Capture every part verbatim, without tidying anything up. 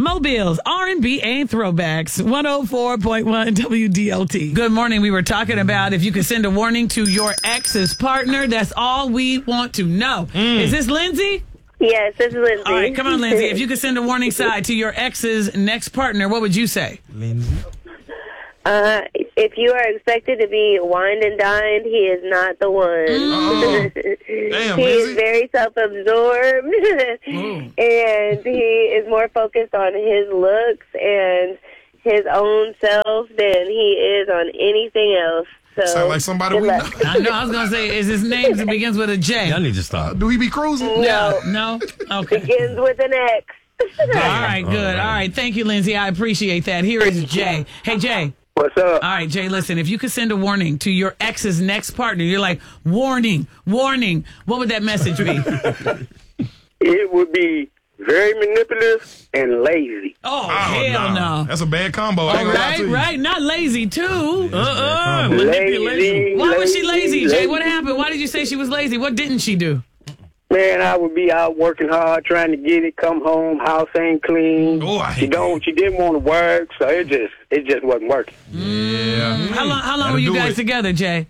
Mobiles, R and B, and throwbacks. one oh four point one W D L T. Good morning. We were talking about if you could send a warning to your ex's partner. That's all we want to know. Mm. Is this Lindsay? Yes, this is Lindsay. All right, come on, Lindsay. If you could send a warning side to your ex's next partner, what would you say? Lindsay? Uh, if you are expected to be wined and dined, he is not the one. Oh. Damn, he Lindsay. is very self-absorbed, and he is more focused on his looks and his own self than he is on anything else. So, Sound like somebody we know. I know. I was going to say, is his name that begins with a J? Y'all need to stop. Do he be cruising? No. No? Okay. Begins with an X. All right, good. All right. Thank you, Lindsay. I appreciate that. Here is Jay. Hey, Jay. What's up? All right, Jay, listen, if you could send a warning to your ex's next partner, you're like, warning, warning, what would that message be? It would be very manipulative and lazy. Oh, Oh, hell nah. no. That's a bad combo. I All ain't gonna lie right, to you. right. Not lazy, too. Uh-uh. Lazy. Why was she lazy, Jay? lazy. What happened? Why did you say she was lazy? What didn't she do? Man, I would be out working hard, trying to get it, come home, house ain't clean. Oh, I hate she don't. She didn't want to work, so it just, it just wasn't working. Yeah. How long, how long That'll were you do guys it. together, Jay?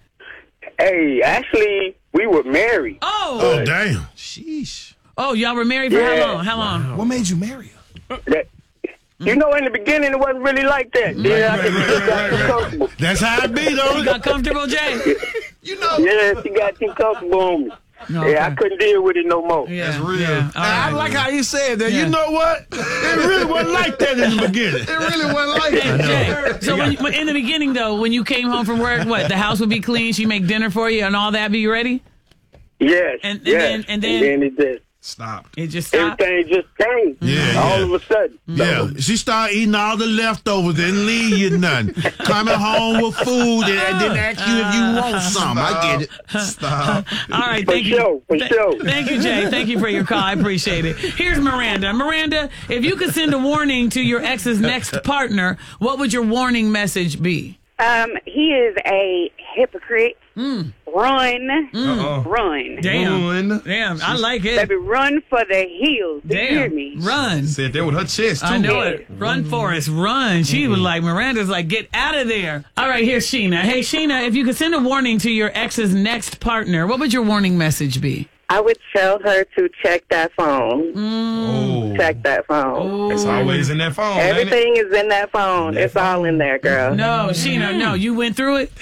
Hey, actually, we were married. Oh. Oh, damn. Sheesh. Oh, y'all were married for Yeah. how long? How long? What made you marry her? That, you know, in the beginning, it wasn't really like that. Yeah, I right, think right, she just got right, too right. comfortable. That's how it be, though. You got comfortable, Jay? You know. Yeah, she got too comfortable on me. No, Yeah, I okay. couldn't deal with it no more. Yeah, That's real. yeah. All I right. like how you said that. Yeah. You know what? It really wasn't like that in the beginning. It really wasn't like Hey, that. Jay, so when, when- in the beginning, though, when you came home from work, what, the house would be clean, she'd make dinner for you and all that, be ready? Yes, And- and yes. then- and then- it just, Stop. It just stopped? everything just changed. Yeah, all yeah. of a sudden. Yeah, she started eating all the leftovers, didn't leave you none. Coming home with food and, and didn't ask you if you want some. I get it. Stop. All right, For thank you. sure, for Th- sure. Thank you, Jay. Thank you for your call. I appreciate it. Here's Miranda. Miranda, if you could send a warning to your ex's next partner, what would your warning message be? Um, he is a hypocrite. Run, Uh-uh. run. Damn. Ruin. Damn, I like it. Baby, run for the hills. Do you hear Damn. me? Run. Said that with her chest, too. I know it. Run, Forrest, run. She was like, Miranda's like, get out of there. All right, here's Sheena. Hey, Sheena, if you could send a warning to your ex's next partner, what would your warning message be? I would tell her to check that phone. Oh. Check that phone. It's always in that phone, ain't it? Everything is in that phone. It's all in there, girl. No, Sheena, no. You went through it?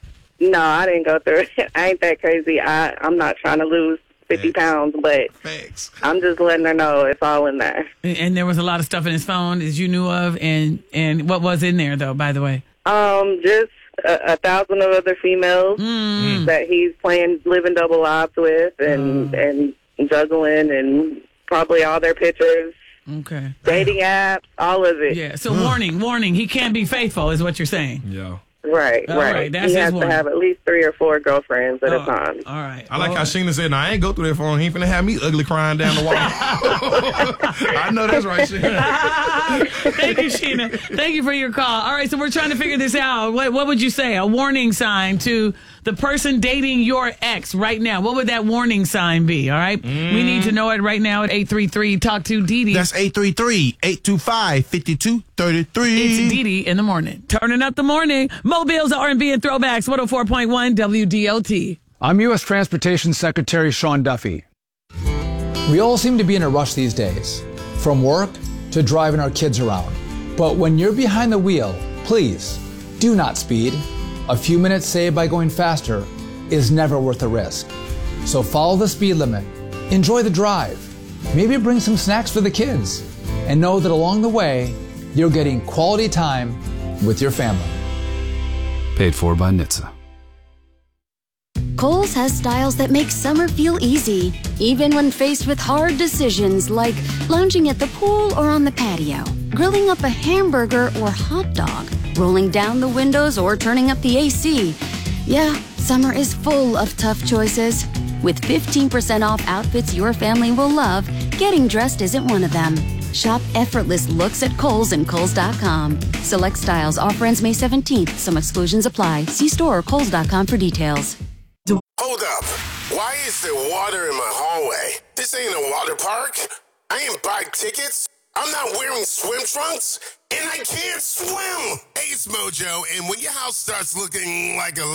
No, I didn't go through it. I ain't that crazy. I, I'm not trying to lose fifty pounds, but Facts. I'm just letting her know it's all in there. And there was a lot of stuff in his phone that you knew of. And, and what was in there, though, by the way? Um, just a, a thousand of other females Mm. that he's playing living double lives with and, and juggling and probably all their pictures, Okay. dating apps, all of it. Yeah. So warning, warning. He can't be faithful, is what you're saying. Yeah. Right, All right. right, that's he his has to warning. have at least three or four girlfriends at Oh, a time. all right. I like Well, how Sheena said, "Nah, I ain't go through that phone. He ain't finna have me ugly crying down the wall." I know that's right, Sheena. Thank you, Sheena. Thank you for your call. All right, so we're trying to figure this out. What, what would you say? A warning sign to the person dating your ex right now. What would that warning sign be? All right, we need to know it right now at eight three three talk to Dee Dee. That's eight three three, eight two five, five two three three. It's Dee Dee in the morning. Turning up the morning. Mobiles, R and B, and throwbacks. one oh four point one W D L T. I'm U S Transportation Secretary Sean Duffy. We all seem to be in a rush these days, from work to driving our kids around. But when you're behind the wheel, please do not speed. A few minutes saved by going faster is never worth the risk. So follow the speed limit, enjoy the drive, maybe bring some snacks for the kids, and know that along the way, you're getting quality time with your family. Paid for by N H T S A. Kohl's has styles that make summer feel easy, even when faced with hard decisions like lounging at the pool or on the patio, grilling up a hamburger or hot dog, rolling down the windows or turning up the A C. Yeah, summer is full of tough choices. With fifteen percent off outfits your family will love, getting dressed isn't one of them. Shop effortless looks at Kohl's and Kohl's dot com. Select styles. Offer ends May seventeenth. Some exclusions apply. See store or Kohl's dot com for details. Hold up. Why is there water in my hallway? This ain't a water park. I ain't buy tickets. I'm not wearing swim trunks, and I can't swim. Hey, it's Mojo, and when your house starts looking like a